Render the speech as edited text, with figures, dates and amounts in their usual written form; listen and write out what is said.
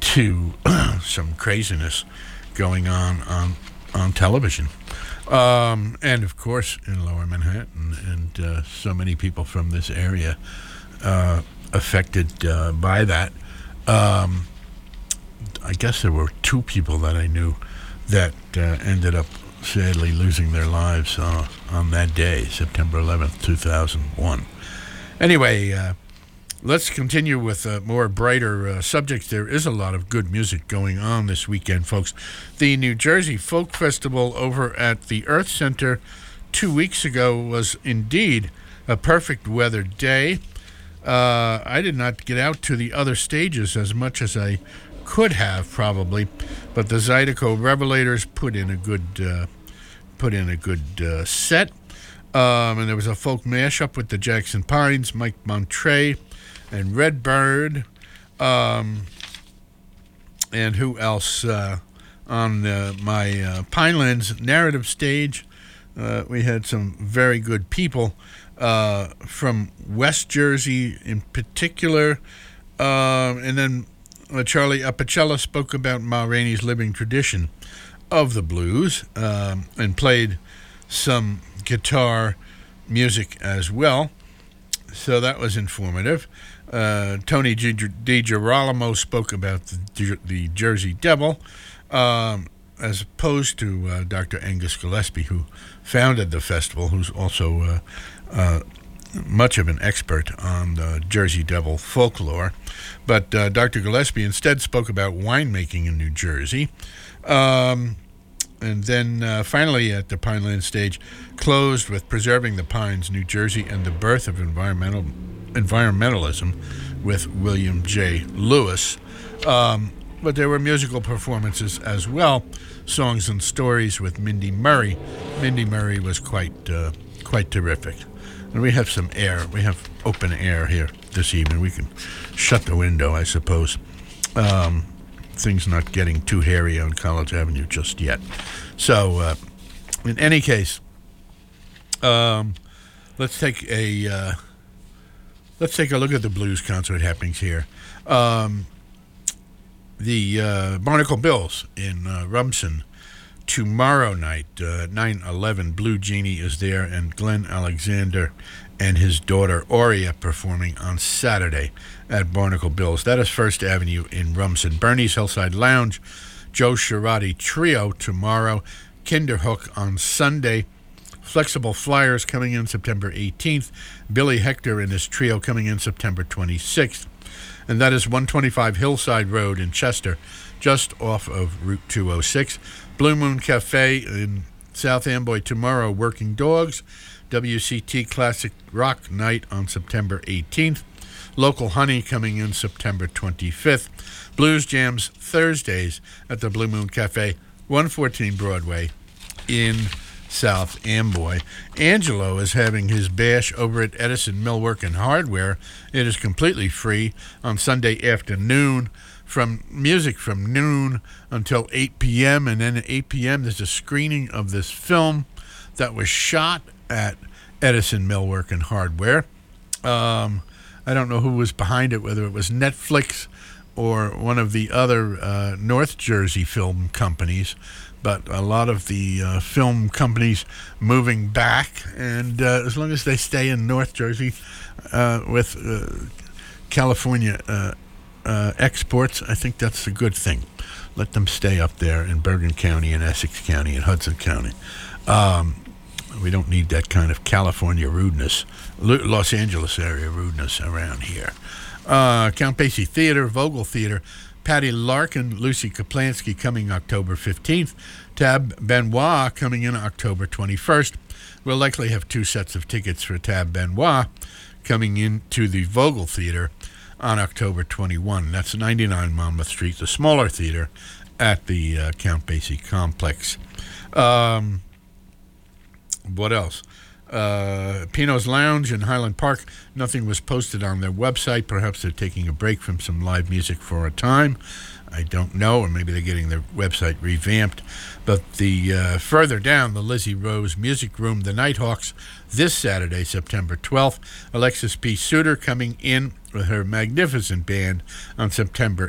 to some craziness going on television. And, of course, in Lower Manhattan, and so many people from this area affected by that. I guess there were two people that I knew that ended up sadly losing their lives on that day, September 11th, 2001. Anyway, let's continue with more brighter subjects. There is a lot of good music going on this weekend, folks. The New Jersey Folk Festival over at the Earth Center 2 weeks ago was indeed a perfect weather day. I did not get out to the other stages as much as I could have probably, but the Zydeco Revelators put in a good set. And there was a folk mashup with the Jackson Pines, Mike Montre, and Redbird. And who else? On my Pinelands narrative stage, we had some very good people from West Jersey in particular. And then Charlie Apicella spoke about Ma Rainey's living tradition of the blues and played some guitar music as well. So that was informative. Tony DiGirolamo spoke about the Jersey Devil, as opposed to Dr. Angus Gillespie, who founded the festival, who's also much of an expert on the Jersey Devil folklore. But Dr. Gillespie instead spoke about winemaking in New Jersey. And then finally at the Pineland stage, closed with Preserving the Pines, New Jersey, and the Birth of Environmentalism with William J. Lewis. But there were musical performances as well, songs and stories with Mindy Murray. Mindy Murray was quite terrific. And we have some air. We have open air here this evening. We can shut the window, I suppose. Things not getting too hairy on College Avenue just yet. So, in any case, let's take a look at the blues concert happenings here. The Barnacle Bills in Rumson tomorrow night, 9/11. Blue Genie is there, and Glenn Alexander and his daughter Aurea performing on Saturday at Barnacle Bills. That is First Avenue in Rumson. Bernie's Hillside Lounge, Joe Sherrati Trio tomorrow, Kinderhook on Sunday. Flexible Flyers coming in September 18th. Billy Hector and his trio coming in September 26th. And that is 125 Hillside Road in Chester, just off of Route 206. Blue Moon Cafe in South Amboy tomorrow, Working Dogs. WCT Classic Rock Night on September 18th. Local Honey coming in September 25th. Blues Jams Thursdays at the Blue Moon Cafe, 114 Broadway in South Amboy. Angelo is having his bash over at Edison Millwork and Hardware. It is completely free on Sunday afternoon, from music from noon until 8 p.m. And then at 8 p.m. there's a screening of this film that was shot at Edison Millwork and Hardware. I don't know who was behind it, whether it was Netflix or one of the other North Jersey film companies, but a lot of the film companies moving back, and as long as they stay in North Jersey with California exports, I think that's a good thing. Let them stay up there in Bergen County and Essex County and Hudson County. We don't need that kind of California rudeness, Los Angeles area rudeness around here. Count Basie Theater, Vogel Theater, Patty Larkin, Lucy Kaplansky coming October 15th. Tab Benoit coming in October 21st. We'll likely have 2 sets of tickets for Tab Benoit coming into the Vogel Theater on October 21. That's 99 Monmouth Street, the smaller theater at the Count Basie complex. What else? Pino's Lounge in Highland Park. Nothing was posted on their website. Perhaps they're taking a break from some live music for a time. I don't know, or maybe they're getting their website revamped. But the further down, the Lizzie Rose Music Room, the Nighthawks, this Saturday, September 12th. Alexis P. Suter coming in with her magnificent band on September